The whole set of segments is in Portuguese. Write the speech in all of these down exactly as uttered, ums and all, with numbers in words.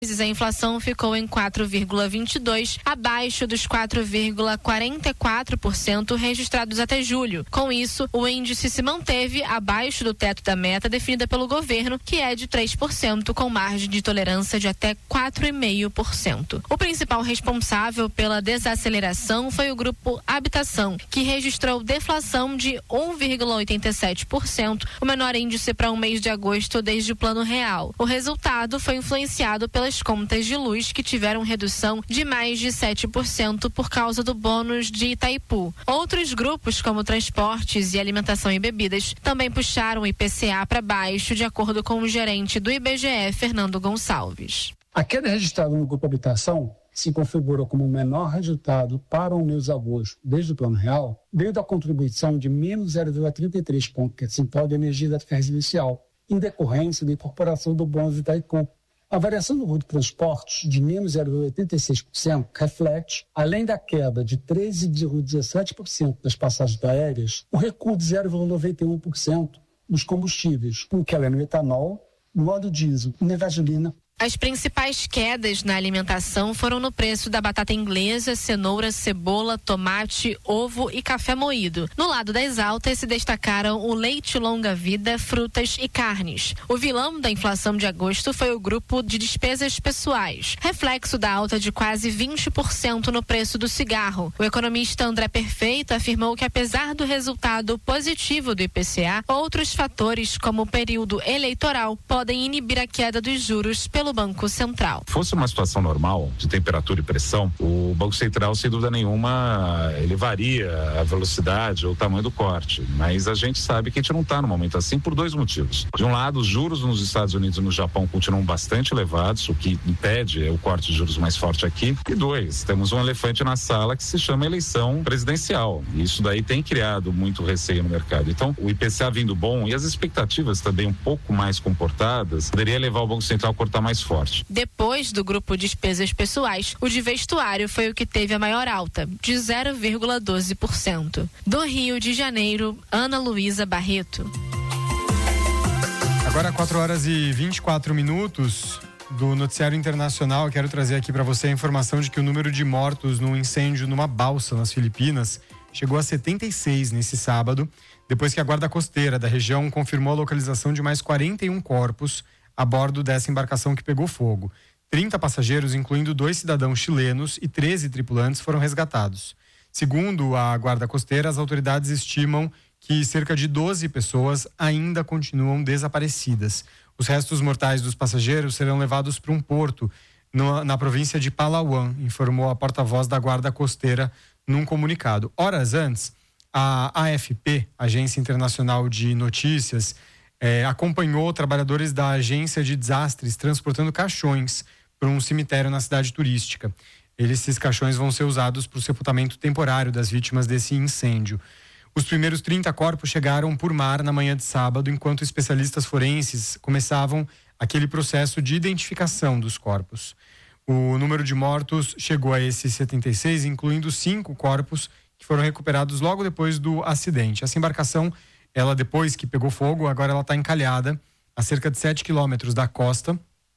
A inflação ficou em quatro vírgula vinte e dois por cento, abaixo dos quatro vírgula quarenta e quatro por cento registrados até julho. Com isso, o índice se manteve abaixo do teto da meta definida pelo governo, que é de três por cento, com margem de tolerância de até quatro vírgula cinco por cento. O principal responsável pela desaceleração foi o grupo Habitação, que registrou deflação de um vírgula oitenta e sete por cento, o menor índice para um mês de agosto desde o Plano Real. O resultado foi influenciado pelas contas de luz, que tiveram redução de mais de sete por cento por causa do bônus de Itaipu. Outros grupos, como transportes e alimentação e bebidas, também puxaram o I P C A para baixo, de acordo com o gerente do I B G E, Fernando Gonçalves. A queda registrada no grupo Habitação se configurou como o menor resultado para o mês de agosto desde o Plano Real, veio da contribuição de menos zero vírgula trinta e três pontos percentual de energia da residencial, em decorrência da incorporação do bônus de Itaipu. A variação do grupo de transportes de menos zero vírgula oitenta e seis por cento reflete, além da queda de treze vírgula dezessete por cento das passagens aéreas, o recuo de zero vírgula noventa e um por cento nos combustíveis, com queda no etanol, no óleo diesel e na gasolina. As principais quedas na alimentação foram no preço da batata inglesa, cenoura, cebola, tomate, ovo e café moído. No lado das altas se destacaram o leite longa-vida, frutas e carnes. O vilão da inflação de agosto foi o grupo de despesas pessoais, reflexo da alta de quase vinte por cento no preço do cigarro. O economista André Perfeito afirmou que, apesar do resultado positivo do I P C A, outros fatores, como o período eleitoral, podem inibir a queda dos juros pelo Banco Central. Fosse uma situação normal de temperatura e pressão, o Banco Central, sem dúvida nenhuma, ele varia a velocidade ou o tamanho do corte, mas a gente sabe que a gente não está no momento assim por dois motivos. De um lado, os juros nos Estados Unidos e no Japão continuam bastante elevados, o que impede o corte de juros mais forte aqui. E dois, temos um elefante na sala que se chama eleição presidencial, e isso daí tem criado muito receio no mercado. Então, o I P C A vindo bom e as expectativas também um pouco mais comportadas, poderia levar o Banco Central a cortar mais forte. Depois do grupo despesas pessoais, o de vestuário foi o que teve a maior alta, de zero vírgula doze por cento. Do Rio de Janeiro, Ana Luísa Barreto. Agora quatro horas e vinte e quatro minutos do Noticiário Internacional. Eu quero trazer aqui para você a informação de que o número de mortos num incêndio numa balsa nas Filipinas chegou a setenta e seis nesse sábado, depois que a Guarda Costeira da região confirmou a localização de mais quarenta e um corpos a bordo dessa embarcação que pegou fogo. trinta passageiros, incluindo dois cidadãos chilenos, e treze tripulantes foram resgatados. Segundo a Guarda Costeira, as autoridades estimam que cerca de doze pessoas ainda continuam desaparecidas. Os restos mortais dos passageiros serão levados para um porto no, na província de Palawan, informou a porta-voz da Guarda Costeira num comunicado. Horas antes, a A F P, Agência Internacional de Notícias, É, acompanhou trabalhadores da agência de desastres transportando caixões para um cemitério na cidade turística. Esses caixões vão ser usados para o sepultamento temporário das vítimas desse incêndio. Os primeiros trinta corpos chegaram por mar na manhã de sábado, enquanto especialistas forenses começavam aquele processo de identificação dos corpos. O número de mortos chegou a esses setenta e seis, incluindo cinco corpos que foram recuperados logo depois do acidente. Essa embarcação, ela, depois que pegou fogo, agora ela está encalhada a cerca de sete quilômetros da costa,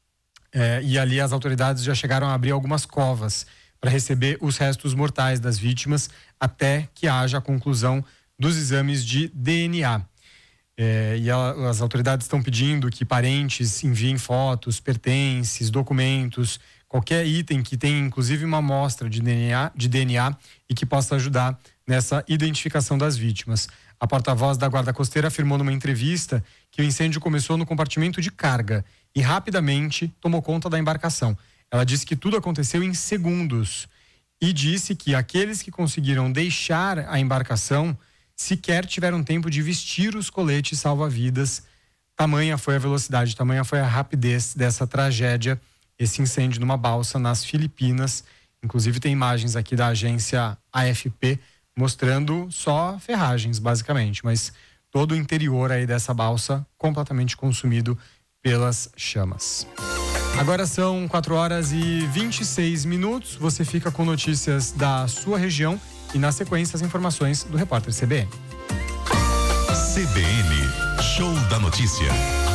é, e ali as autoridades já chegaram a abrir algumas covas para receber os restos mortais das vítimas até que haja a conclusão dos exames de D N A. É, e ela, as autoridades estão pedindo que parentes enviem fotos, pertences, documentos, qualquer item que tenha inclusive uma amostra de D N A, de D N A e que possa ajudar nessa identificação das vítimas. A porta-voz da Guarda Costeira afirmou numa entrevista que o incêndio começou no compartimento de carga e rapidamente tomou conta da embarcação. Ela disse que tudo aconteceu em segundos e disse que aqueles que conseguiram deixar a embarcação sequer tiveram tempo de vestir os coletes salva-vidas. Tamanha foi a velocidade, tamanha foi a rapidez dessa tragédia, esse incêndio numa balsa nas Filipinas. Inclusive tem imagens aqui da agência A F P mostrando só ferragens, basicamente, mas todo o interior aí dessa balsa completamente consumido pelas chamas. Agora são quatro horas e vinte e seis minutos. Você fica com notícias da sua região e, na sequência, as informações do repórter C B N. C B N, Show da Notícia.